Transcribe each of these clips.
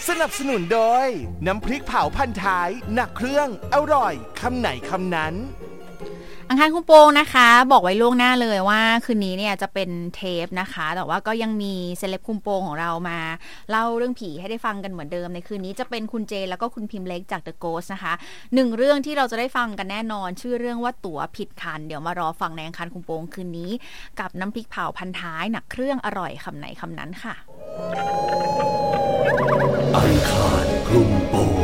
สนับสนุนโดยน้ำพริกเผาพันท้ายหนักเครื่องอร่อยคำไหนคำนั้นอังคารคุมโปงนะคะบอกไว้ล่วงหน้าเลยว่าคืนนี้เนี่ยจะเป็นเทปนะคะแต่ว่าก็ยังมีเซเลบคุมโปงของเรามาเล่าเรื่องผีให้ได้ฟังกันเหมือนเดิมในคืนนี้จะเป็นคุณเจแล้วก็คุณพิมพ์เล็กจาก The Ghost นะคะ1เรื่องที่เราจะได้ฟังกันแน่นอนชื่อเรื่องว่าตั๋วผิดคันเดี๋ยวมารอฟังในอังคารคุมโปงคืนนี้กับน้ำพริกเผาพันท้ายหนักเครื่องอร่อยคำไหนคำนั้นค่ะอังคารคุมโปง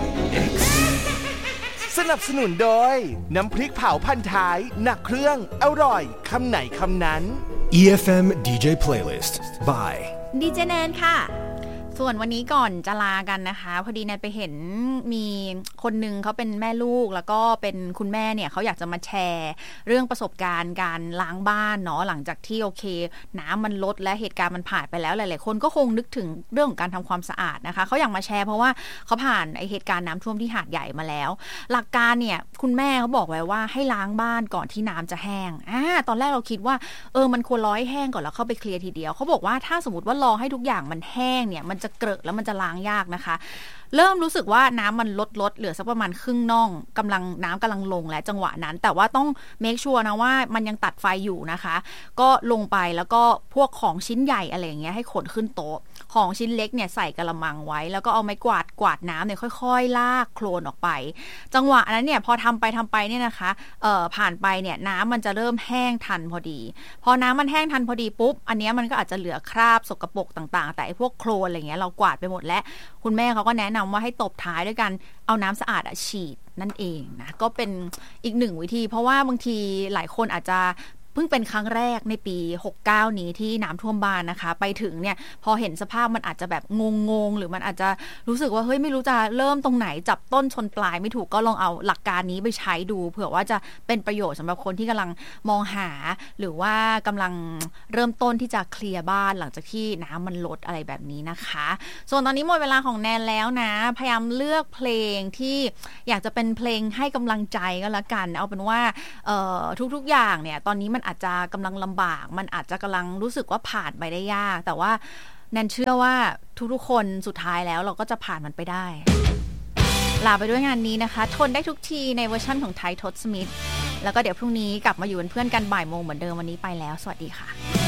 สนับสนุนโดยน้ำพริกเผาพันท้ายหนักเครื่องอร่อยคำไหนคำนั้น EFM DJ Playlist by ดีเจแนนค่ะส่วนวันนี้ก่อนจะลากันนะคะพอดีแนนไปเห็นมีคนนึงเขาเป็นแม่ลูกแล้วก็เป็นคุณแม่เนี่ยเขาอยากจะมาแชร์เรื่องประสบการณ์การล้างบ้านเนาะหลังจากที่โอเคน้ำมันลดและเหตุการณ์มันผ่านไปแล้วหลายๆคนก็คงนึกถึงเรื่องของการทำความสะอาดนะคะเขาอยากมาแชร์เพราะว่าเขาผ่านเหตุการณ์น้ำท่วมที่หาดใหญ่มาแล้วหลักการเนี่ยคุณแม่เขาบอกไว้ว่าให้ล้างบ้านก่อนที่น้ำจะแห้งตอนแรกเราคิดว่ามันควรรอให้แห้งก่อนแล้วเข้าไปเคลียร์ทีเดียวเขาบอกว่าถ้าสมมติว่ารอให้ทุกอย่างมันแห้งเนี่ยมันจะเกลอะแล้วมันจะล้างยากนะคะเริ่มรู้สึกว่าน้ำมันลดเหลือสักประมาณครึ่งน่องน้ำกำลังลงและจังหวะนั้นแต่ว่าต้องเมคชัวร์นะว่ามันยังตัดไฟอยู่นะคะก็ลงไปแล้วก็พวกของชิ้นใหญ่อะไรอย่างเงี้ยให้ขนขึ้นโต๊ะของชิ้นเล็กเนี่ยใส่กระมังไว้แล้วก็เอาไม้กวาดน้ำเนี่ยค่อยๆลากโคลนออกไปจังหวะนั้นเนี่ยพอทำไปเนี่ยนะคะผ่านไปเนี่ยน้ำมันจะเริ่มแห้งทันพอดีพอน้ำมันแห้งทันพอดีปุ๊บอันนี้มันก็อาจจะเหลือคราบสกปรกต่างๆแต่ไอ้พวกโคลนอะไรเงี้ยเรากวาดไปหมดแล้วคุณแม่เขาก็แนะนำว่าให้ตบท้ายด้วยกันเอาน้ำสะอาดฉีดนั่นเองนะก็เป็นอีกหนึ่งวิธีเพราะว่าบางทีหลายคนอาจจะเพิ่งเป็นครั้งแรกในปี69นี้ที่น้ำท่วมบ้านนะคะไปถึงเนี่ยพอเห็นสภาพมันอาจจะแบบงงหรือมันอาจจะรู้สึกว่าเฮ้ยไม่รู้จะเริ่มตรงไหนจับต้นชนปลายไม่ถูกก็ลองเอาหลักการนี้ไปใช้ดูเผื่อว่าจะเป็นประโยชน์สำหรับคนที่กำลังมองหาหรือว่ากำลังเริ่มต้นที่จะเคลียร์บ้านหลังจากที่น้ำมันลดอะไรแบบนี้นะคะส่วนตอนนี้หมดเวลาของแนนแล้วนะพยายามเลือกเพลงที่อยากจะเป็นเพลงให้กำลังใจก็แล้วกันเอาเป็นว่าทุกๆอย่างเนี่ยตอนนี้มันอาจจะกำลังลำบากมันอาจจะกำลังรู้สึกว่าผ่านไปได้ยากแต่ว่าแนนเชื่อว่าทุกๆคนสุดท้ายแล้วเราก็จะผ่านมันไปได้ลาไปด้วยงานนี้นะคะทนได้ทุกทีในเวอร์ชั่นของไทยทศมิตรแล้วก็เดี๋ยวพรุ่งนี้กลับมาอยู่เป็นเพื่อนกันบ่ายโมงเหมือนเดิมวันนี้ไปแล้วสวัสดีค่ะ